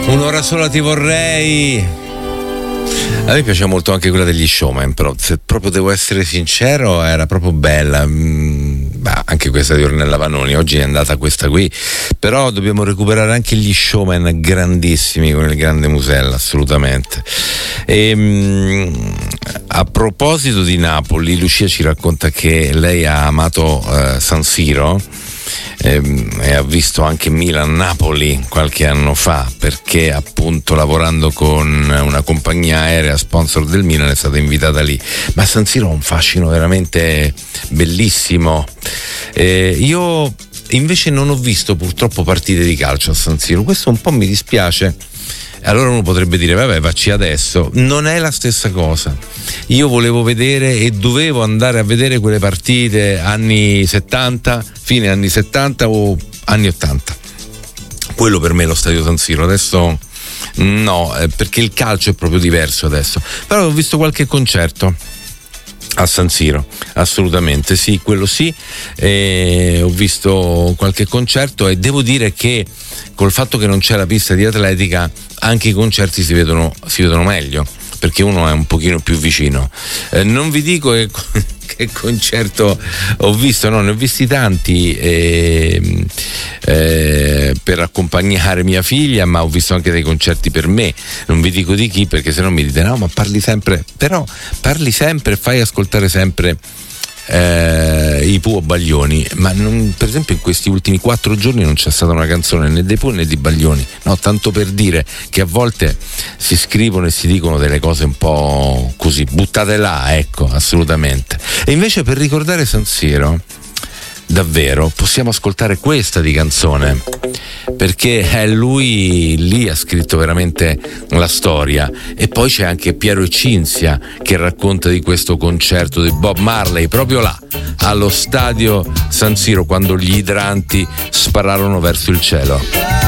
Un'ora sola ti vorrei. A me piace molto anche quella degli Showman, però se proprio devo essere sincero era proprio bella. Anche questa di Ornella Vanoni, oggi è andata questa qui, però dobbiamo recuperare anche gli Showman grandissimi con il grande Musella, assolutamente. A proposito di Napoli, Lucia ci racconta che lei ha amato San Siro e ha visto anche Milan-Napoli qualche anno fa, perché appunto lavorando con una compagnia aerea sponsor del Milan è stata invitata lì. Ma San Siro ha un fascino veramente bellissimo. Io invece non ho visto purtroppo partite di calcio a San Siro, questo un po' mi dispiace. Allora uno potrebbe dire vabbè, vacci adesso. Non è la stessa cosa. Io volevo vedere e dovevo andare a vedere quelle partite anni 70, fine anni 70 o anni 80. Quello per me è lo stadio San Siro. Adesso no, perché il calcio è proprio diverso adesso. Però ho visto qualche concerto a San Siro, assolutamente sì, quello sì. Ho visto qualche concerto e devo dire che col fatto che non c'è la pista di atletica anche i concerti si vedono meglio, perché uno è un pochino più vicino. Non vi dico che concerto ho visto, no, ne ho visti tanti per accompagnare mia figlia, ma ho visto anche dei concerti per me. Non vi dico di chi, perché sennò mi dite no, ma parli sempre, fai ascoltare sempre i Pooh Baglioni, ma per esempio in questi ultimi 4 giorni non c'è stata una canzone né dei Pooh né di Baglioni, no, tanto per dire che a volte si scrivono e si dicono delle cose un po' così, buttate là, ecco, assolutamente. E invece per ricordare San Siro davvero possiamo ascoltare questa di canzone, perché lui lì ha scritto veramente la storia. E poi c'è anche Piero e Cinzia che racconta di questo concerto di Bob Marley proprio là allo stadio San Siro, quando gli idranti spararono verso il cielo.